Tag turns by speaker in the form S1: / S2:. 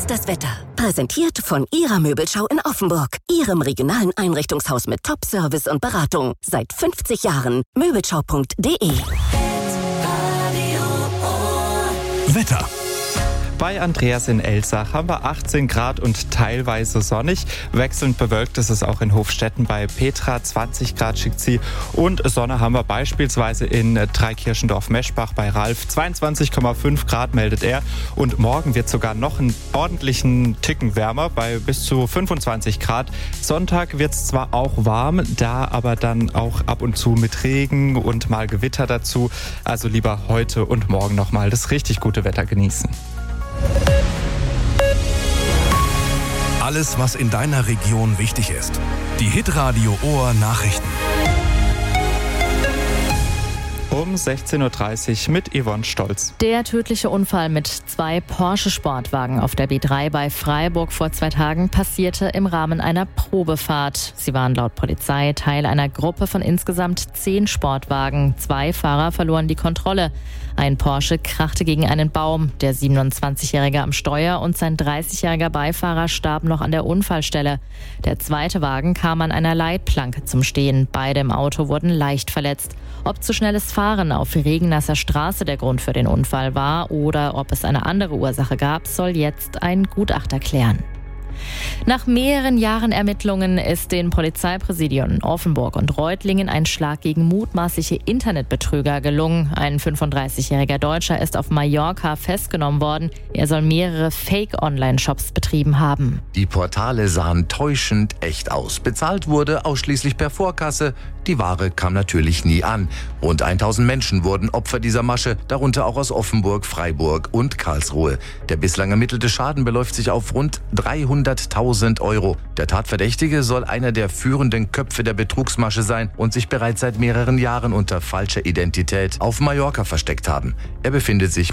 S1: Jetzt das Wetter. Präsentiert von Ihrer Möbelschau in Offenburg. Ihrem regionalen Einrichtungshaus mit Top-Service und Beratung. Seit 50 Jahren. Möbelschau.de.
S2: Wetter.
S3: Bei Andreas in Elsach haben wir 18 Grad und teilweise sonnig. Wechselnd bewölkt ist es auch in Hofstetten. Bei Petra 20 Grad schickt sie. Und Sonne haben wir beispielsweise in Dreikirchendorf-Meschbach bei Ralf. 22,5 Grad meldet er. Und morgen wird sogar noch einen ordentlichen Ticken wärmer bei bis zu 25 Grad. Sonntag wird es zwar auch warm, da aber dann auch ab und zu mit Regen und mal Gewitter dazu. Also lieber heute und morgen nochmal das richtig gute Wetter genießen.
S2: Alles, was in deiner Region wichtig ist. Die Hitradio Ohr Nachrichten.
S3: Um 16.30 Uhr mit Yvonne Stolz.
S4: Der tödliche Unfall mit 2 Porsche-Sportwagen auf der B3 bei Freiburg vor 2 Tagen passierte im Rahmen einer Probefahrt. Sie waren laut Polizei Teil einer Gruppe von insgesamt 10 Sportwagen. 2 Fahrer verloren die Kontrolle. Ein Porsche krachte gegen einen Baum. Der 27-Jährige am Steuer und sein 30-jähriger Beifahrer starben noch an der Unfallstelle. Der zweite Wagen kam an einer Leitplanke zum Stehen. Beide im Auto wurden leicht verletzt. Ob zu schnelles Fahren auf regennasser Straße der Grund für den Unfall war oder ob es eine andere Ursache gab, soll jetzt ein Gutachter klären. Nach mehreren Jahren Ermittlungen ist den Polizeipräsidien Offenburg und Reutlingen ein Schlag gegen mutmaßliche Internetbetrüger gelungen. Ein 35-jähriger Deutscher ist auf Mallorca festgenommen worden. Er soll mehrere Fake-Online-Shops betrieben haben.
S5: Die Portale sahen täuschend echt aus. Bezahlt wurde ausschließlich per Vorkasse. Die Ware kam natürlich nie an. Rund 1000 Menschen wurden Opfer dieser Masche, darunter auch aus Offenburg, Freiburg und Karlsruhe. Der bislang ermittelte Schaden beläuft sich auf rund 300.000 Euro. Der Tatverdächtige soll einer der führenden Köpfe der Betrugsmasche sein und sich bereits seit mehreren Jahren unter falscher Identität auf Mallorca versteckt haben. Er befindet sich